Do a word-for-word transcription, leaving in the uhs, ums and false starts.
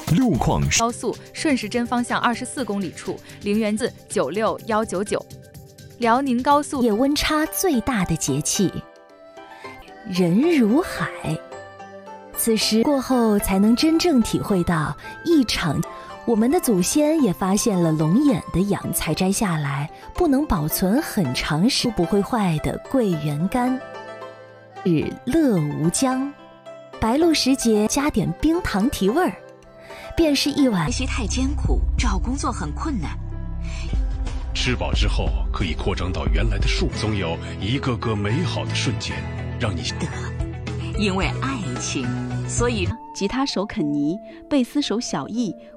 路况高速顺时针方向二十四公里处，陵园字九六一九九。辽宁高速夜温差最大的节气，人如海。此时过后，才能真正体会到一场。我们的祖先也发现了龙眼的养采摘下来不能保存很长时间不会坏的桂圆干。是乐无疆，白露时节加点冰糖提味儿，便是一碗。 学习太艰苦，找工作很困难。 吃饱之后可以扩张到原来的数，总有一个个美好的瞬间，让你得，因为爱情，所以吉他手肯尼，贝斯手小易。